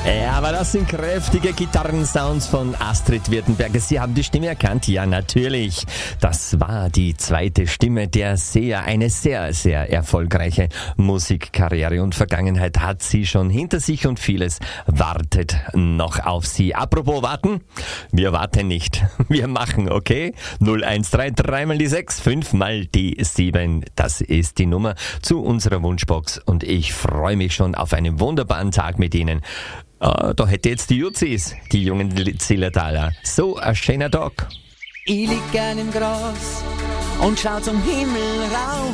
Ja, aber das sind kräftige Gitarrensounds von Astrid Wirtenberger. Sie haben die Stimme erkannt? Ja, natürlich. Das war die zweite Stimme der Seher. Eine sehr, sehr erfolgreiche Musikkarriere und Vergangenheit hat sie schon hinter sich und vieles wartet noch auf sie. Apropos warten, wir warten nicht. Wir machen, okay? 013, 3 mal die 6, 5 mal die 7. Das ist die Nummer zu unserer Wunschbox und ich freue mich schon auf einen wunderbaren Tag mit Ihnen. Da hätte jetzt die Jutzis, die jungen Zillertaler. So ein schöner Tag. Ich lieg gern im Gras und schau zum Himmel rauf.